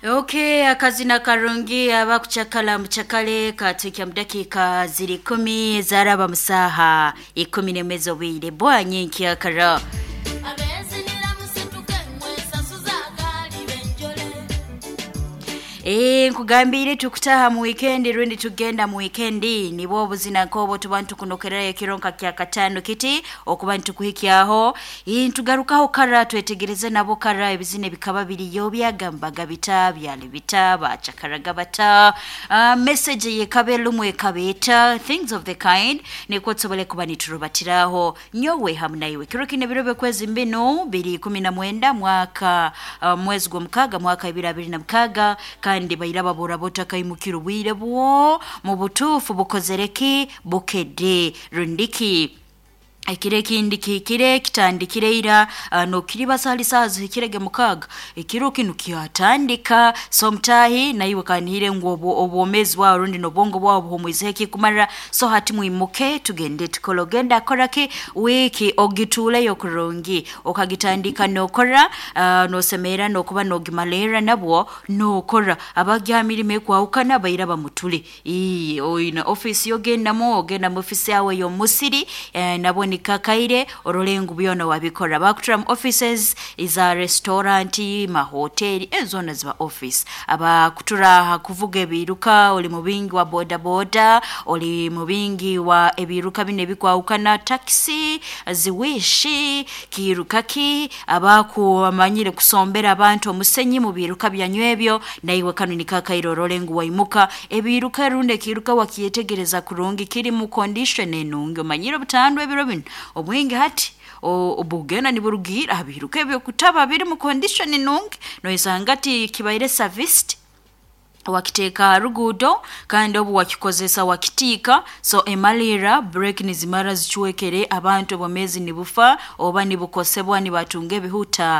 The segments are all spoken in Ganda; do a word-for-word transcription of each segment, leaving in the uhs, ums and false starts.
Okay, akazina karungi abakuchakala mchakale katika mdakika ziri kumi zaraba musaha ikumi n'emwezi obwire bwanyi nkyakara. Eh nkugambire tukutaha mu weekend rwendi tugenda mu weekend nibo obuzina kobo tubantu kunokerera ekironka kya katano kiti okuba ntukuhikyaho intugarukaho kara twetegereze nabo kara ebizine bikaba biriyo byagambaga bitabya libitaba chakaraga bata uh, message ye kabelu mwe kabeta things of the kind niko tsobole kuba niturubatiraho nyowe hamna iwe kirokine birobe kwezi mbino biri kumi na mwenda mwaka uh, mwezi gwa mkaga mwaka ibiri abiri na mkaga kandi bayiraba borabota kayimukiro bwire bwo mu butufu bukozereki bukede rundiki Ekire kindi kikire kitandikire ira uh, no kiriba sali sazo ikirege mukaga ekiro kinu kyatandika somtahi nayiwe kanire ngobo obomezi wa rundi no bongo bwa obomwezeki kumara so hati muimuke tugende tukologenda koraki wiki ogitule yokurongi okagitandika nokora uh, no semera no kuba no gimalera nabwo nokora abagyamirime kwa ukana bayiraba mutuli i oina office yogenda mo ogenda mu office yawe yo musiri uh, nabo kakaire orolengu byona wabikora bakutram offices is a restaurant ma hotel ezona zwa office aba kutura kuvuga ebiruka oli mubingi wa boda boda oli mubingi wa ebiruka bine bikwa ukana taxi ziwishi kirukaki abaku amanyire kusombera abantu omusenyi mu biruka byanywebyo naiwe kanuni kakaire orolengu waimuka ebiruka runde kiruka wakiyetegereza kurungi kiri mu condition enungi manyire butandwe ebirobin obwenge hati obugena niburugira abiruke byo kutaba biri mu condition nungi no isangati kibaire serviced wakiteka rugudo kandi obu wakikozesa wakitika so emalira break nizimara zichwekere abantu bomezi nibufa oba nibukosebwa nibatunge bihuta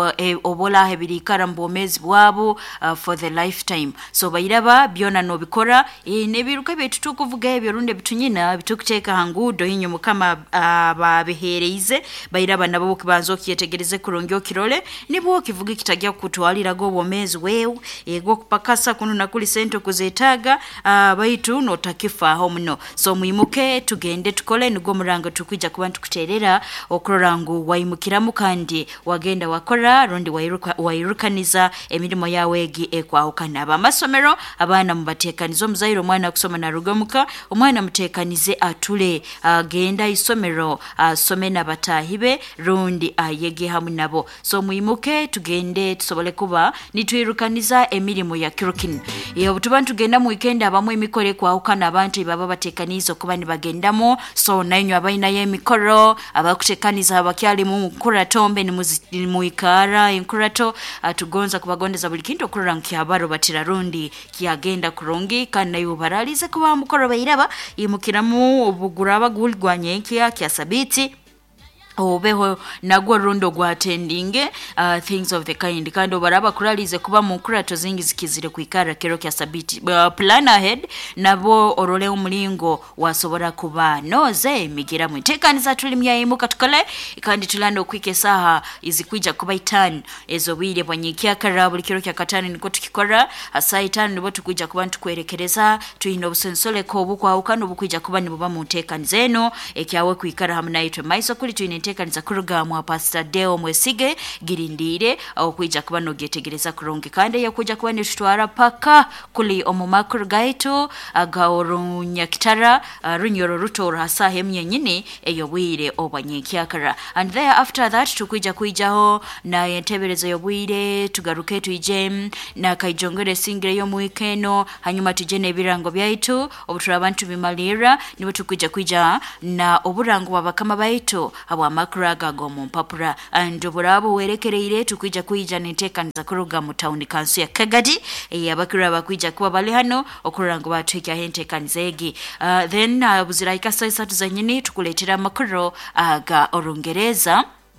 obola hebirikara mbomezi bwabo uh, for the lifetime so bayiraba byona no bikora e, nebiruka betutu kuvuga ebyo runde bitunyina bitukuteka hangudo inyo mukama uh, babehereize bayiraba nabo kibanzo kiyetegereze kurongyo kirole nibo kivuga kitajya kutwalira go bomezi wewe ego kupakasa nakuli sento kuzetaga uh, baitu no takifa homno so muimuke tugende tukole nugo murango tukwija kubantu kuterera okrorangu waimukiramu kandi wagenda wakora rondi wairuka wairukaniza emirimo yawegi ekwa ukanaba amasomero abana mubatekanizo muzairo mwana kusoma na rugomuka umwana mutekanize atule agenda uh, isomero asome uh, nabatahibe rondi ayege uh, hamu nabo so muimuke tugende tusobole kuba nitwirukaniza emirimo ya kirukin Iyo butubantu genda mu weekend abamwe emikore kwa ukana abantu baba batekanizo kuba ni bagendamo so nainyo abaina ye mikoro abakutekaniza abakyali mu kuratombe ni mu ikara inkurato atugonza kubagondeza buli kintu okuranki abaro batira rundi kiagenda kurongi kana yubaralize kuba mukoro bayiraba imukiramu obuguraba gulgwanye kya kyasabiti obeho nagwo rundo gwa attending uh, things of the kind kandi baraba kuralize kuba mu kurato zingi zikizire kuikara kero kya sabiti uh, plan ahead nabo orole umulingo wasobora kuba noze migira mwitekaniza tulimya imuka tukale kandi tulando kwike saha izikwija kuba itani ezo bile bwanyikia karabuli kero kya katani niko tukikora asa itani nibo tukwija kuba ntukwerekereza tuino busensole ko bukwa ukano bukwija kuba nibuba mu tekanizeno ekyawe kuikara hamna itwe maiso kuli tuine tekaniza kuruga mwa Pastor Deo Mwesige girindire au kuija kuba no getegereza kuronge kandi ya kuja kuba nitwara paka kuli omumakuru gaitu agaorunya kitara uh, runyoro ruto rasa hemye nyine eyobwire obanyekyakara and there after that tukuija kuijaho na yentebereza yobwire tugaruke tuije na kaijongere singire yo muikeno hanyuma tujene birango byaitu obutura abantu bimalira nibo tukuija kuija na oburango babakama baitu abo makuraga gomo mpapura and burabo werekereire tukwija kuija nitekanza kuruga mu town council ya Kagadi yabakira bakwija kuba bali hano okurango batwika hentekanzegi uh, then uh, buziraika sasa tuzanyini tukuletera makuru aga uh, Orongereza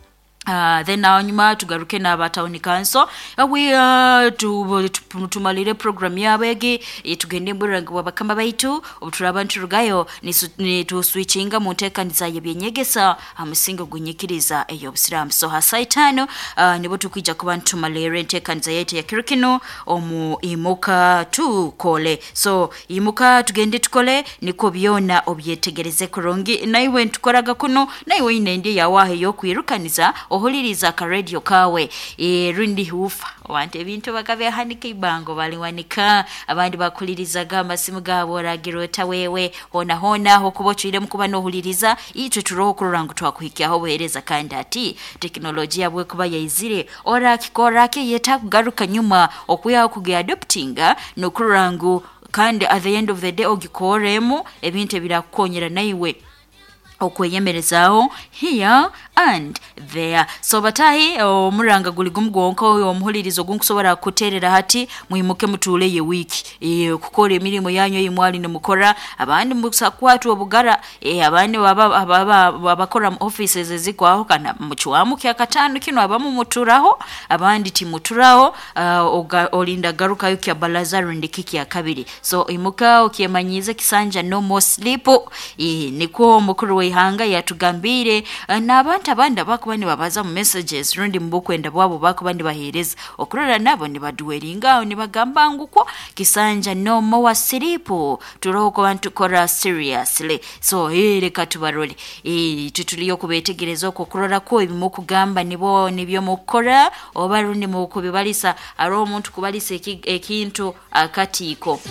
Uh, then now nyuma tugaruke na town council we uh, tu tumalire program yabege tugende mburango babakamba baitu obuturabantu rugayo ni tu switchinga mutekaniza yebyenyegesa amusingo gunyikiriza eyo Islam so hasaitano uh, nibo tukija kubantu malire ntekaniza yete ya kirikino omu imuka tu kole so imuka tugende tukole niko byona obyetegereze kurongi naiwe ntukoraga kuno naiwe inende yawahe yo kwirukaniza ohuliriza ka radio kawe e rundi hufa wante bintu bakabya hanike ibango bali wanika abandi bakulirizaga amasimu gabo ragirota wewe hona hona hokubochire mukuba no huliriza ico turoho kurangu twakuhikia ho buhereza kandi ati teknolojia bwe kuba yayizire ora kikora ke yeta kugaruka nyuma okuya kuge adoptinga no kurangu kandi at the end of the day ogikoremo ebintu birakonyera naiwe okweyemerezaho here and there so batahi omuranga guligumgonko omuhulirizo gunkusobora kuterera hati muimuke mutule ye wiki e kukora emirimo yanyo yimwali nemukora abandi musakwatu obugara e abandi baba baba babakora offices ezikwaho kana muchwamu kya katano kino abamu muturaho abandi timuturaho uh, olinda garuka yuki abalazaru ndikiki ya kabiri so imuka okyemanyize kisanja no more sleep e niko mukuru ihanga yatugambire n'abantu abandi bakubani babaza mu messages rundi mbukwenda bwabo bakubandi bahereza okurora nabo ni baduweringa ni bagamba nguko kisanja no more sleep turoko bantu kora seriously so ere katubaroli e tutuliyo kubetegereza ko kurora ko ibimo kugamba nibo nibyo mukora obarundi mu kubibalisa aro omuntu kubalisa ekintu akatiko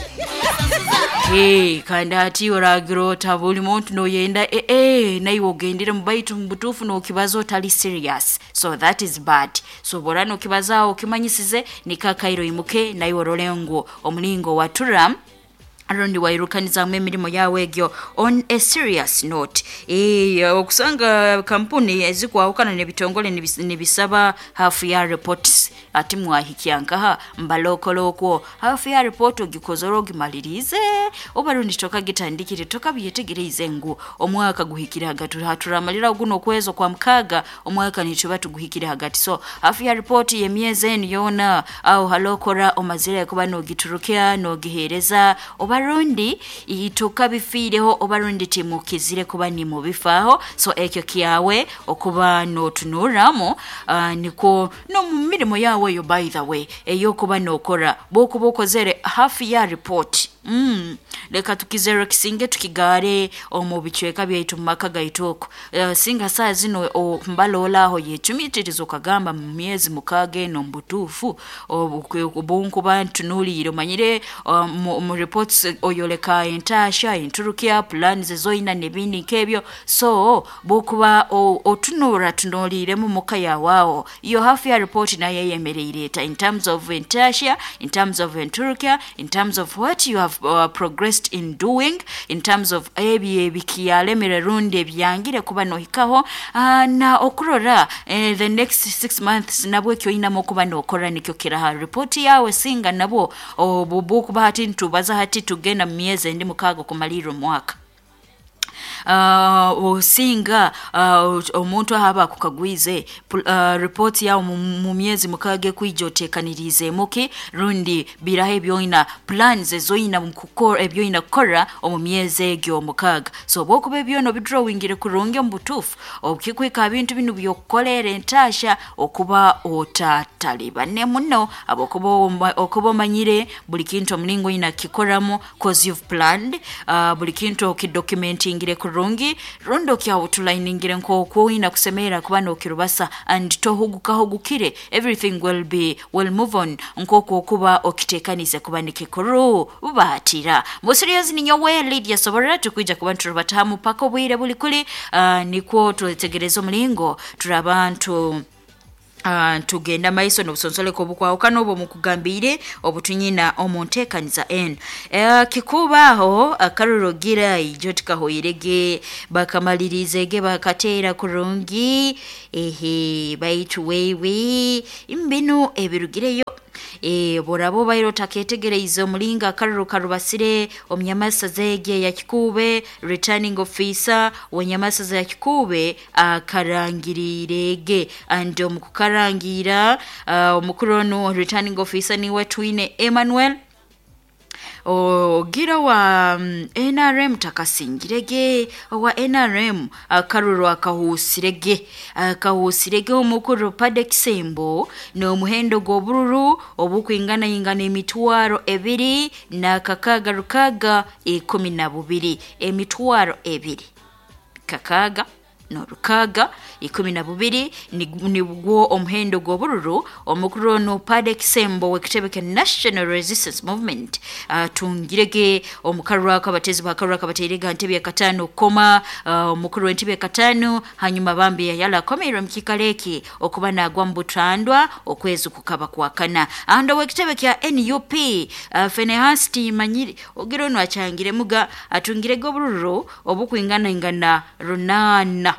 hey kanda ati oragirota buli muntu no yenda eh eh naiwo gendere mubaitu mbutufu no kibazo tali serious so that is bad so borano kibazao kimanyisize nikakairo imuke naiwo rolengo omulingo wa turam arondi wairukaniza mmirimo yawe gyo on a serious note eh okusanga kampuni ezikwawukana nebitongole nibisaba half year reports ati mwahikianka mbalokoloko half year report ogikozoro gimalirize obarundi toka gitandikire toka byetegereze ngo omwaka guhikira hagati haturamalira guno kwezo kwa mkaga omwaka nichuba tuguhikira hagati so half year report yemyeze yona au halokora omazire kuba no giturukya no gihereza obarundi itoka bifireho obarundi timukizire kuba ni mubifaho so ekyo kiyawe okuba no tunuramo uh, niko no mirimo yawe yo by the way eyo kuba no kora boko boko zere half year report mm leka tukizero kisinge tukigare omubichweka byaitu maka gaitoko uh, singa saa zino o mbalola ho yetumitirizo kagamba mu myezi mukage no mbutufu obunku bantu nuliro manyire uh, mu, mu reports oyoleka entasha inturukia plans zoina nebindi kebyo so bokuba otunura tunolire mu mukaya wao iyo half year report na yeyemerere in terms of entasha in terms of enturukia in terms of what you have uh, progressed in doing in terms of ebi ebikiyale mirerunde byangire kuba no hikaho uh, na okurora uh, the next six months nabwe kyo inamo kuba no okora nikyo kira report yawe singa nabo obubuku bahati ntubaza hati tugenda myeze ndi mukago kumaliro mwaka uh osinga uh, omuntu ahaba kukagwize uh, report ya mu myezi mukage kwijotekanirize muke rundi birahe byoina plans zoina mukukora ebyoina kora omu myezi egyo mukaga so boko bebyono bidrawingire kuronge mbutufu okikwika abintu binu byokolere entasha okuba otatalibane muno abokubo okubo manyire buli kintu omlingo ina kikoramo cause you've planned uh, buli kintu okidocumentingire rongi rondo kya outliningire nko kuina kusemera kubano kirubasa and tohuguka hugukire everything will be will move on nko kuba okitekanize kubanike koro ubatira musiriyozi ninyowe Lydia Sobora tukwija kubantu batamu pako bwire bulikuli uh, niko tuletegerezo mlingo turabantu Uh, tugenda maiso no busonsole ko bukwa okano bo mukugambire obutunyina omontekaniza en uh, kikubaho akarurogira ijotika hoyirege bakamalirize bakatera kurungi ehe baitu wewe imbino ebirugireyo e borabo bayiro taketegereza omulinga karro karubasire omnyamasa zege ya Kikube returning officer wanyamasa za Kikube akarangirirege and omukukarangira omukurono returning officer ni Wetwine Emmanuel o gira wa um, N R M takasingirege wa N R M akaruro akahusirege akahusirege omukuru Padek Sembo no muhendo gobururu obukwingana ingana emitwaro ebiri na kakaga rukaga ikumi na bubiri emitwaro ebiri kakaga no rukaga ikumi na bubiri ni bwo omuhendo gobururu omukuru no Padek Sembo wekitebeke National Resistance Movement atungirege uh, omukarwa akabatezi bakarwa kabaterega ntebye katano koma omukuru uh, ntebye katano hanyuma bambi yala komero mkikaleki okuba nagwa mbutandwa okwezu kukaba kwakana ando wekitebeke ya N U P uh, Fenehasti Manyiri ogiro no achangire muga atungirege gobururu obukwingana ingana runana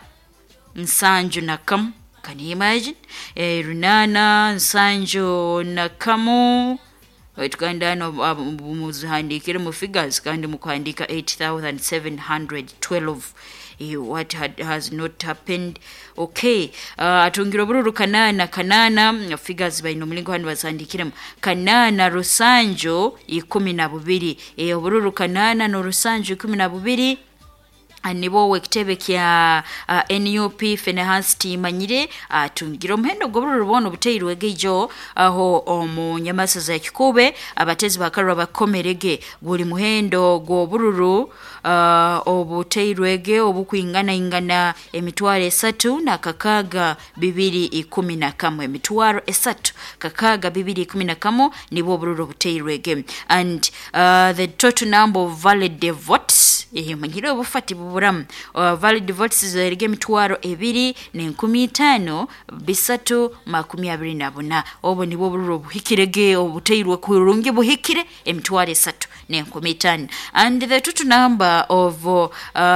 Nsanjo nakam, can you imagine? Eh, Runana, Nsanjo nakamu. Wetukanda no muhandikire mu figures kandi mukwandika eight thousand seven hundred twelve. Eh, what had, has not happened? Okay. Uh, atungiro bururu kanana kanana figures by nomulingo handi basandikire kanana Rusanjo ikumi na bubiri. Eh, bururu kanana no Rusanjo ikumi na bubiri. Anibo wekitebe kya uh, N U P Fenehasti Manyire atungiro uh, muhendo gobururu bono buteyirwege jo aho omu nyamasa za Kikube abatezi bakarwa bakomerege guli muhendo gobururu uh, obuteyirwege obukwingana ingana emitwaro esatu na kakaga bibiri ikumi na kamwe emitwaro esatu kakaga bibiri ikumi na kamwe nibo bururu buteyirwege and uh, the total number of valid votes eh manyire obufati buram uh, valid votes zerige mitwaro ebiri n'enkumi itaano bisatu makumi abiri na buna obo nibo bururu buhikirege obuteyirwe kurungi buhikire emitwaro esatu n'enkumi itaano and the total number of uh,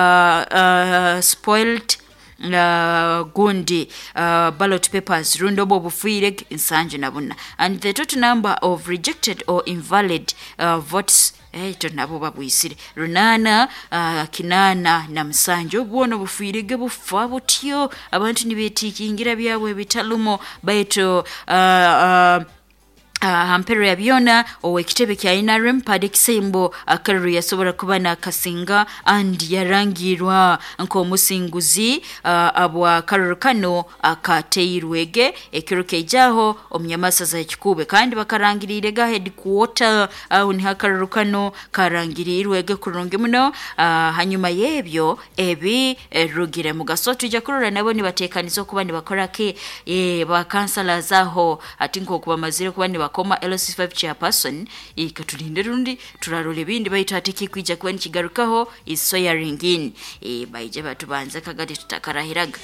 uh, spoiled Uh, gundi uh, ballot papers rundobo bufuire Nsanjo nabuna and the total number of rejected or invalid uh, votes eh tonabo babwisire runana uh, kinana na Nsanjo bwono bufuirege bufa butyo abantu nibetikingira byabwe bitalumo baito uh, uh, Uh, hampero ya biona owekitebe kya N R M Padek Sembo akaru yasobora kubana akasinga and yarangirwa nko musinguzi uh, abwa karurukano akateyirwege ekiruke jaho omnyamasa za Kikube kandi bakarangirirega headquarter au uh, ni hakarurukano karangirirwege kurungi muno uh, hanyuma yebyo ebi erugire mugaso tujya kurura nabo ni batekanizo kuba ni bakorake eh bakansala zaho atinko kuba mazire kuba ni koma L C five chairperson ikatulinde rundi turarole bindi bayita atiki kwija kuba nikigarukaho iso ya ringin e bayije batubanza kagati tutakarahiraga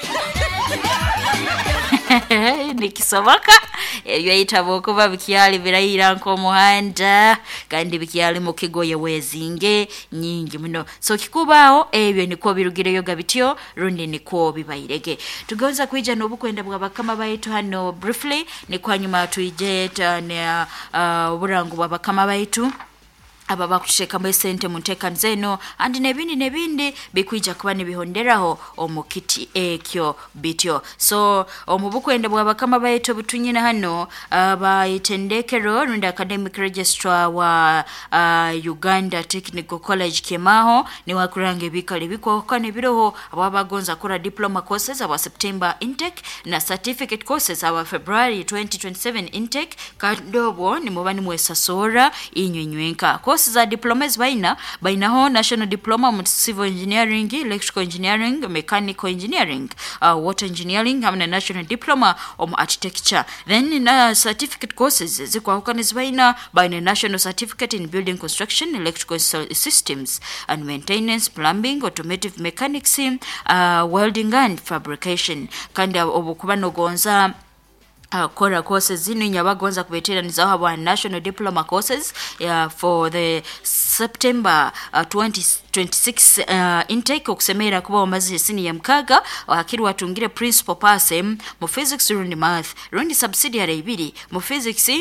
nikisobaka ebyo yitaboko babikyali birayira nko muhanda kandi bikyali mu kigoye wezinge nyingi muno so kikubaho ebyo niko birugireyo gabityo rundi niko bibayirege tugonza kwija nobukwenda bwa bakama bayito hano briefly ni kwanyuma tuije ne uh, burangu bwa bakama bayito aba bakusheka mbesente munteka nzeno andi nebindi nebindi bikwija kuba nibihonderaho omukiti ekyo bityo so omubukwenda bwa bakama bayito butunyina hano abayitendekero runda academic registrar wa uh, Uganda Technical College Kemaho ni wakurange bikali biko kane biroho ababagonza kora diploma courses aba September intake na certificate courses aba February twenty twenty-seven intake kadobo ni mubani mwesasora inywenywenka courses za diplomas baina baina ho national diploma in civil engineering, electrical engineering, mechanical engineering, uh, water engineering hamna national diploma of architecture. Then na uh, certificate courses zikwa hukaniz baina baina national certificate in building construction, electrical systems and maintenance, plumbing, automotive mechanics, uh, welding and fabrication. Kanda obukubano gonza Uh, kora courses zino nyabagonza kubetera nizaho aba national diploma courses uh, for the September uh, twenty twenty-six uh, intake okusemera kuba omazi sini ya mkaga akiri watungire principal pass mu physics rundi math rundi subsidiary ibiri mu physics